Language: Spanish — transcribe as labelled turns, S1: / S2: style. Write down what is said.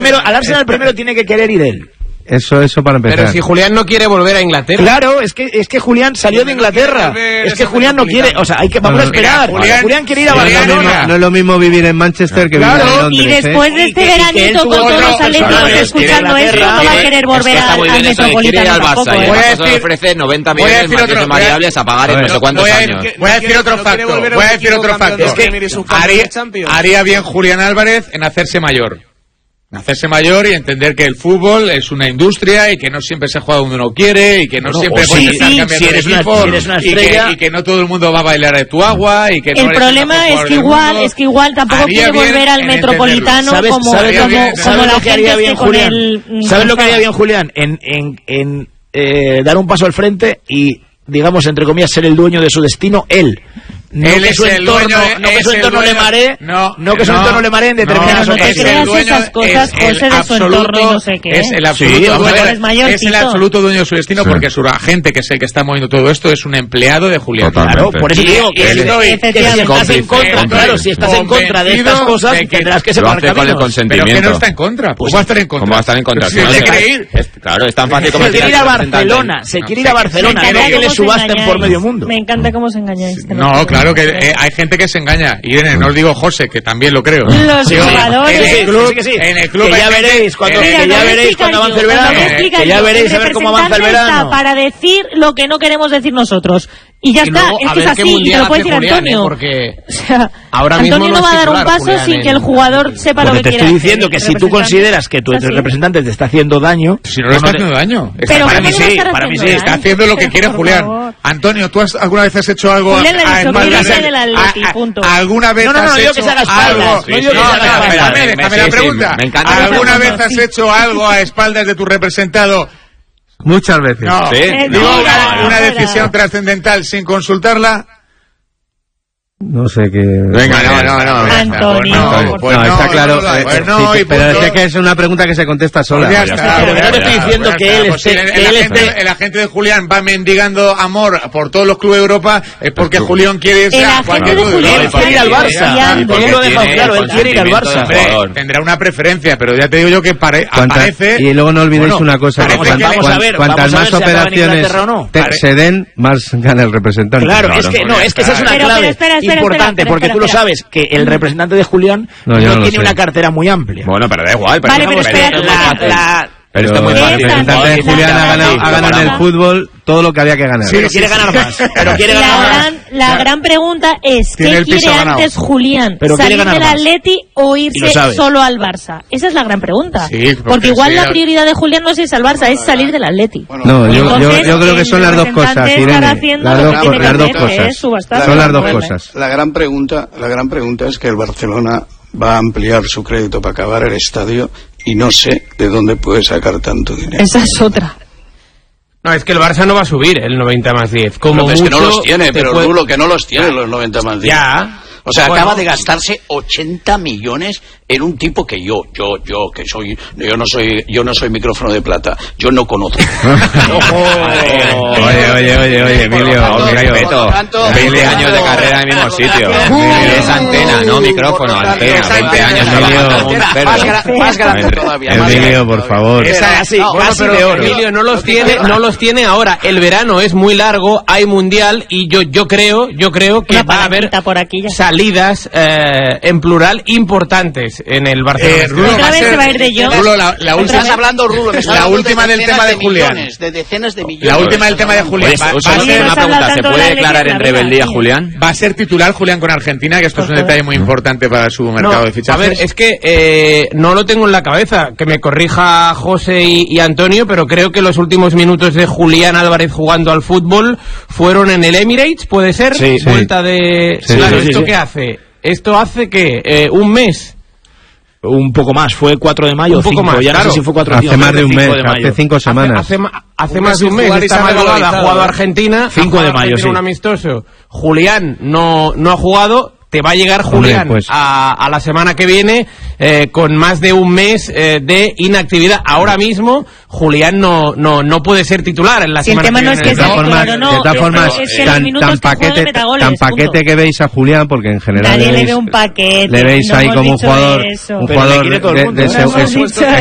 S1: Al Arsenal primero tiene que querer ir él.
S2: Eso para empezar.
S3: Pero si Julián no quiere volver a Inglaterra.
S1: Claro, es que Julián salió de Inglaterra. Es que Julián no quiere, o sea, vamos a esperar. Julián quiere ir a Barcelona.
S2: No es lo mismo vivir en Manchester que vivir en Londres.
S4: Y después de este veranito con todos los atléticos escuchando esto, no va a querer volver al Metropolitano tampoco.
S5: Voy a decir, ofrece 90 millones más de variables a pagar en no sé cuántos años.
S6: Voy a decir otro facto. Es que haría bien Julián Álvarez en hacerse mayor y entender que el fútbol es una industria y que no siempre se juega donde uno quiere y que no siempre puedes estar cambiando de equipo y que no todo el mundo va a bailar de tu agua y que
S4: el problema es que igual tampoco quiere volver al Metropolitano como la gente esté con él.
S1: ¿Sabes lo que haría bien Julián? En dar un paso al frente y, digamos, entre comillas, ser el dueño de su destino, él. No que su entorno le maree en determinadas ocasiones.
S4: Esas cosas, José, de su entorno y no sé qué.
S6: Es el absoluto dueño de su destino porque su agente, que es el que está moviendo todo esto, es un empleado de Julián.
S1: Claro, por eso digo que si estás en contra, claro, si estás en contra de estas cosas, tendrás que separar caminos.
S6: Pero que no está en contra. ¿Cómo va a estar en contra?
S5: ¿Cómo va a estar en contra? Claro, es tan fácil como
S1: se quiere ir a Barcelona, no que le subasten por medio mundo.
S4: Me encanta cómo os engañáis.
S6: No, claro que hay gente que se engaña. Irene, no os digo José, que también lo creo.
S4: Los jugadores.
S6: En el club
S1: que ya veréis cuando avance el verano. Que ya veréis a ver cómo avanza el verano.
S4: Para decir lo que no queremos decir nosotros. Y ya está, es que es así, y te lo puede decir Antonio.
S3: Porque
S4: o sea,
S3: ahora
S4: Antonio
S3: mismo
S4: no va a dar un paso
S3: Julián,
S4: sin que el jugador sepa lo que quiere.
S1: Te estoy diciendo que si tú consideras que tu representante te está haciendo daño...
S6: Si no le está haciendo daño.
S4: Pero
S6: para mí sí, está haciendo lo que quiere Julián. Antonio, ¿tú alguna vez has hecho algo a espaldas
S4: del Atleti, punto?
S6: ¿Alguna vez has hecho algo? Déjame la pregunta. ¿Alguna vez has hecho algo a espaldas de tu representado?
S2: Muchas veces.
S6: No, una decisión trascendental sin consultarla.
S2: No sé qué.
S5: Venga, no.
S4: Antonio.
S6: Pues
S2: no, está claro. Pero es que es una pregunta que se contesta sola.
S6: Pues ya está,
S1: pero no te estoy diciendo que él esté.
S6: El agente de Julián va mendigando amor por todos los clubes de Europa, es porque Julián quiere irse a cualquier club.
S1: Él quiere ir al Barça. Él lo ha dejado claro, él quiere ir al Barça.
S6: Tendrá una preferencia, pero ya te digo yo que aparece.
S2: Y luego no olvidéis una cosa: cuantas más operaciones se den, más gana el representante.
S1: Claro, es que esa es una clave importante, porque tú lo sabes, que el representante de Julián no tiene una cartera muy amplia.
S5: Bueno, pero da igual.
S4: Vale, pero espera,
S5: pero está muy fácil.
S2: El representante de Julián ha ganado en el fútbol todo lo que había que ganar.
S1: Sí, pero quiere ganar más.
S4: La gran pregunta es, ¿qué quiere antes Julián? ¿Salir del Atleti o irse solo al Barça? Esa es la gran pregunta. Porque igual la prioridad de Julián no es irse al Barça, es salir del Atleti.
S2: No, yo creo que son las dos cosas, Irene. Las dos cosas. Son las dos cosas.
S7: La gran pregunta es que el Barcelona va a ampliar su crédito para acabar el estadio y no sé de dónde puede sacar tanto dinero.
S4: Esa es otra.
S3: No, es que el Barça no va a subir el 90 más 10. Como
S7: pero es
S3: mucho,
S7: que no los tiene, pero Rulo, que no los tiene los 90 más 10.
S3: Ya.
S7: O sea, acaba de gastarse 80 millones en un tipo que yo no soy micrófono de plata, yo no conozco.
S2: Oye, Emilio,
S5: 20 años de carrera en el mismo sitio. Es antena, no micrófono, antena. 20 años trabajando.
S7: Más grande todavía.
S2: Emilio, por favor.
S3: Emilio no los tiene ahora. El verano es muy largo, hay mundial y yo creo que va a haber
S4: por aquí
S3: salidas en plural importantes en el Barcelona.
S4: Otra vez se va a ir de yo.
S6: Rulo,
S7: Estás hablando, Rulo,
S6: la última del tema de Julián.
S7: De decenas de millones.
S6: La última del tema de Julián.
S5: Una pregunta, ¿se puede declarar en rebeldía Julián?
S6: Va a ser titular Julián con Argentina, que esto es un detalle muy importante para su mercado de fichajes.
S3: A ver, es que no lo tengo en la cabeza, que me corrija José y Antonio, pero creo que los últimos minutos de Julián Álvarez jugando al fútbol fueron en el Emirates, ¿puede ser?
S1: Sí.
S3: Vuelta de...
S1: Sí,
S3: claro,
S1: sí,
S3: ¿esto
S1: sí.
S3: qué hace? Esto hace que un mes.
S1: Un poco más, fue 4 de mayo,
S3: un poco
S1: 5,
S3: más,
S1: ya
S3: claro.
S1: no sé si fue 4 de mayo.
S2: Hace más de un mes, hace 5 semanas.
S3: Hace más de un mes, esta madrugada ha jugado Argentina.
S1: 5 de mayo, sí.
S3: Un amistoso. Julián no ha jugado. te va a llegar Julián a la semana que viene con más de un mes de inactividad. Ahora mismo Julián no puede ser titular en la semana que viene.
S2: De todas formas, tan paquete que veis a Julián, porque en general
S4: nadie le ve un paquete,
S2: le veis ahí como un jugador
S1: de